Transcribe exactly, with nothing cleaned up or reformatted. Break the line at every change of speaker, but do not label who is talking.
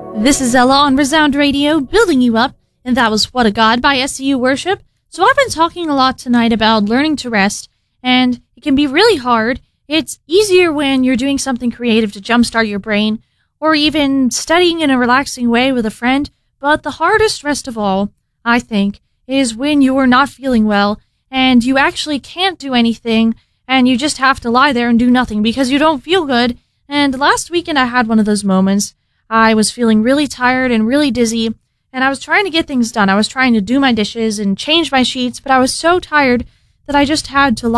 This is Ella on Resound Radio, building you up, and that was What a God by S C U Worship. So I've been talking a lot tonight about learning to rest, and it can be really hard. It's easier when you're doing something creative to jumpstart your brain, or even studying in a relaxing way with a friend, but the hardest rest of all, I think, is when you're not feeling well, and you actually can't do anything, and you just have to lie there and do nothing because you don't feel good. And last weekend I had one of those moments. I was feeling really tired and really dizzy, and I was trying to get things done. I was trying to do my dishes and change my sheets, but I was so tired that I just had to lie